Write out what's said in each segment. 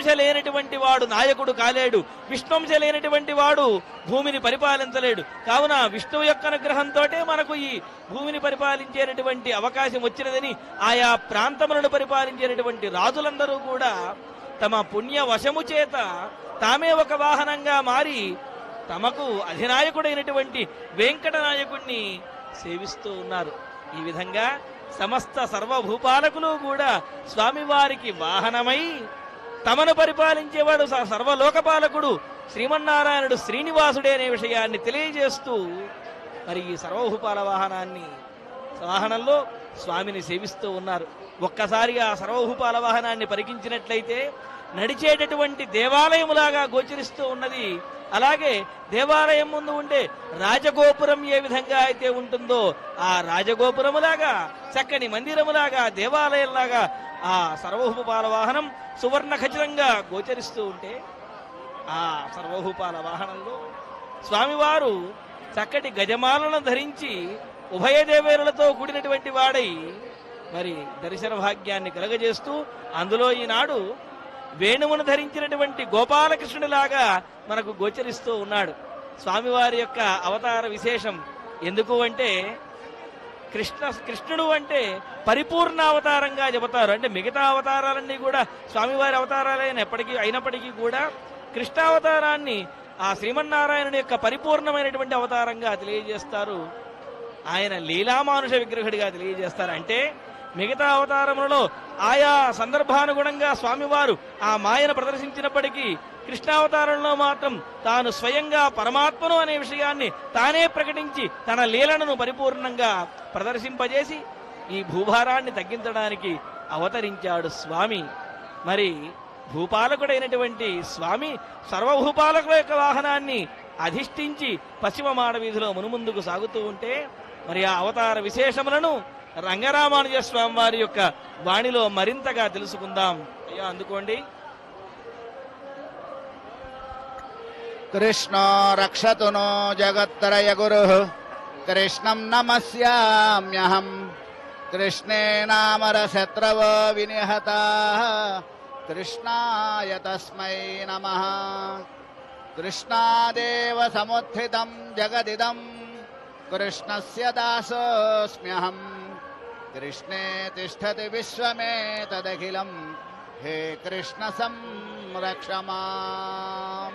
విష్ణుంశ లేనటువంటి వాడు నాయకుడు కాలేడు, విష్ణుంశ లేనటువంటి వాడు భూమిని పరిపాలించలేడు. కావున విష్ణువు యొక్క అనుగ్రహంతో మనకు ఈ భూమిని పరిపాలించేటటువంటి అవకాశం వచ్చినదని ఆయా ప్రాంతములను పరిపాలించేటటువంటి రాజులందరూ కూడా తమ పుణ్య వశము చేత తామే ఒక వాహనంగా మారి తమకు అధినాయకుడైనటువంటి వెంకట నాయకుడిని సేవిస్తూ ఉన్నారు. ఈ విధంగా సమస్త సర్వభూపాలకులు కూడా స్వామివారికి వాహనమై తమను పరిపాలించేవాడు సర్వలోకపాలకుడు శ్రీమన్నారాయణుడు శ్రీనివాసుడే అనే విషయాన్ని తెలియజేస్తూ మరి ఈ సర్వభూపాల వాహనంలో స్వామిని సేవిస్తూ ఉన్నారు. ఒక్కసారి ఆ సర్వభూపాల వాహనాన్ని పరికించినట్లయితే నడిచేటటువంటి దేవాలయములాగా గోచరిస్తూ ఉన్నది. అలాగే దేవాలయం ముందు ఉండే రాజగోపురం ఏ విధంగా అయితే ఉంటుందో ఆ రాజగోపురములాగా, చక్కని మందిరములాగా, దేవాలయంలాగా ఆ సర్వభూపాల వాహనం సువర్ణ ఖచ్చితంగా గోచరిస్తూ ఉంటే ఆ సర్వభూపాల వాహనంలో స్వామివారు చక్కటి గజమాలను ధరించి ఉభయ దేవేరులతో కూడినటువంటి వాడై మరి దర్శన భాగ్యాన్ని కలగజేస్తూ అందులో ఈనాడు వేణువును ధరించినటువంటి గోపాలకృష్ణుడిలాగా మనకు గోచరిస్తూ ఉన్నాడు. స్వామివారి యొక్క అవతార విశేషం ఎందుకు అంటే కృష్ణుడు అంటే పరిపూర్ణ అవతారంగా చెబుతారు. అంటే మిగతా అవతారాలన్నీ కూడా స్వామివారి అయినప్పటికీ కూడా కృష్ణావతారాన్ని ఆ శ్రీమన్నారాయణుడి యొక్క పరిపూర్ణమైనటువంటి అవతారంగా తెలియజేస్తారు. ఆయన లీలామానుష విగ్రహుడిగా తెలియజేస్తారు. అంటే మిగతా అవతారములలో ఆయా సందర్భానుగుణంగా స్వామివారు ఆ మాయను ప్రదర్శించినప్పటికీ కృష్ణావతారంలో మాత్రం తాను స్వయంగా పరమాత్మను అనే విషయాన్ని తానే ప్రకటించి తన లీలలను పరిపూర్ణంగా ప్రదర్శింపజేసి ఈ భూభారాన్ని తగ్గించడానికి అవతరించాడు స్వామి. మరి భూపాలకుడైనటువంటి స్వామి సర్వభూపాలకుల యొక్క వాహనాన్ని అధిష్ఠించి పశ్చిమ మాడవీధిలో మునుముందుకు సాగుతూ ఉంటే మరి ఆ అవతార విశేషములను రంగరామానుజ స్వామి వారి యొక్క వాణిలో మరింతగా తెలుసుకుందాం. అయ్యా అందుకోండి. కృష్ణో రక్షతు నో జగత్తరయ గురు కృష్ణం నమస్యామ్యహం కృష్ణే నామర శత్రవో వినిహతాః కృష్ణాయ తస్మై నమః. కృష్ణాదేవ సముత్థితం జగదిదం కృష్ణస్య దాసోస్మ్యహం కృష్ణే తిష్టతి విశ్వమేతదఖిలం హే కృష్ణ సంరక్ష మాం.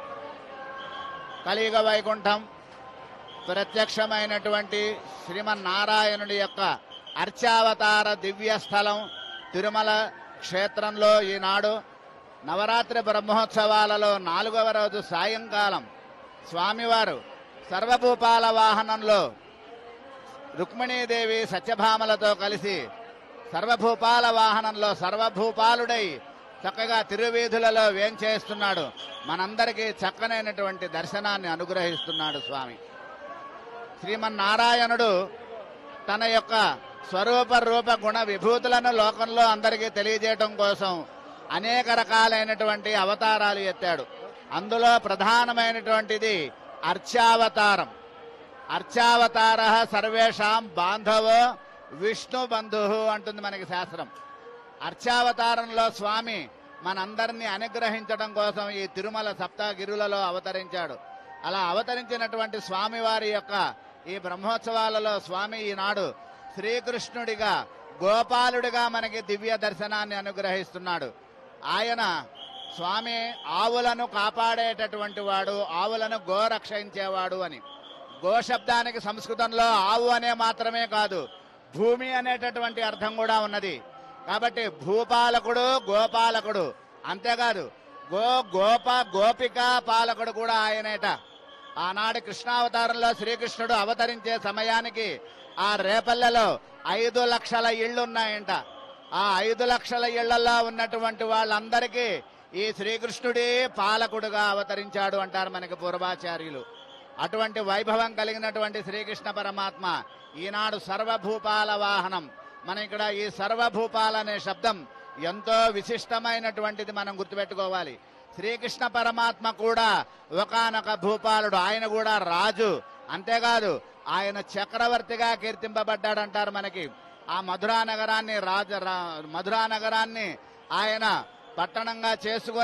కలియుగ వైకుంఠం ప్రత్యక్షమైనటువంటి శ్రీమన్నారాయణుడి యొక్క అర్చావతార దివ్య స్థలం తిరుమల క్షేత్రంలో ఈనాడు నవరాత్రి బ్రహ్మోత్సవాలలో 4వ రోజు సాయంకాలం స్వామివారు సర్వభూపాల వాహనంలో రుక్మిణీదేవి సత్యభామలతో కలిసి సర్వభూపాల వాహనంలో సర్వభూపాలుడై చక్కగా తిరువీధులలో వేంచేస్తున్నాడు. మనందరికీ చక్కనైనటువంటి దర్శనాన్ని అనుగ్రహిస్తున్నాడు స్వామి. శ్రీమన్నారాయణుడు తన యొక్క స్వరూప రూప గుణ విభూతులను లోకంలో అందరికీ తెలియజేయటం కోసం అనేక రకాలైనటువంటి అవతారాలు ఎత్తాడు. అందులో ప్రధానమైనటువంటిది అర్చావతారం. అర్చావతార సర్వేషాం బాంధవో విష్ణు బంధు అంటుంది మనకి శాస్త్రం. అర్చావతారంలో స్వామి మనందరినీ అనుగ్రహించడం కోసం ఈ తిరుమల సప్తగిరులలో అవతరించాడు. అలా అవతరించినటువంటి స్వామివారి యొక్క ఈ బ్రహ్మోత్సవాలలో స్వామి ఈనాడు శ్రీకృష్ణుడిగా గోపాలుడిగా మనకి దివ్య దర్శనాన్ని అనుగ్రహిస్తున్నాడు. ఆయన స్వామి ఆవులను కాపాడేటటువంటి వాడు, ఆవులను గోరక్షించేవాడు అని. గోశబ్దానికి సంస్కృతంలో ఆవు అనే మాత్రమే కాదు, భూమి అనేటటువంటి అర్థం కూడా ఉన్నది. కాబట్టి భూపాలకుడు, గోపాలకుడు, అంతేకాదు గోపిక పాలకుడు కూడా ఆయనేట. ఆనాడు కృష్ణావతారంలో శ్రీకృష్ణుడు అవతరించే సమయానికి ఆ రేపల్లెలో 5 లక్షల ఇళ్లున్నాయంట. ఆ 5 లక్షల ఇళ్లలో ఉన్నటువంటి వాళ్ళందరికీ ఈ శ్రీకృష్ణుడే పాలకుడుగా అవతరించాడు అంటారు మనకి పూర్వాచార్యులు. అటువంటి వైభవం కలిగినటువంటి శ్రీకృష్ణ పరమాత్మ ఈనాడు సర్వభూపాల వాహనం. మన ఇక్కడ ఈ సర్వభూపాల అనే శబ్దం ఎంతో విశిష్టమైనటువంటిది, మనం గుర్తుపెట్టుకోవాలి. శ్రీకృష్ణ పరమాత్మ కూడా ఒకానొక భూపాలుడు, ఆయన కూడా రాజు. అంతేకాదు ఆయన చక్రవర్తిగా కీర్తింపబడ్డాడంటారు మనకి. ఆ మధురా నగరాన్ని ఆయన పట్టణంగా చేసుకుని